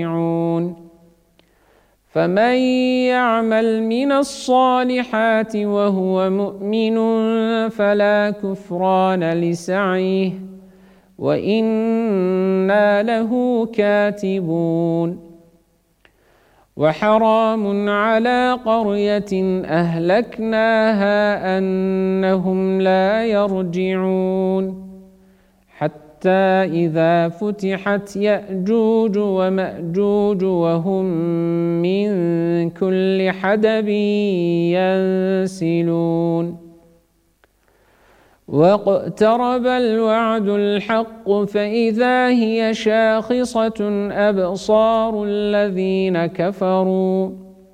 فمن يعمل من الصالحات وهو مؤمن فلا كفران لسعيه وإنا له كاتبون وحرام على قرية أهلكناها أنهم لا يرجعون حتى إذا فتحت يأجوج ومأجوج وهم من كل حدب ينسلون واقترب الوعد الحق فإذا هي شاخصة أبصار الذين كفروا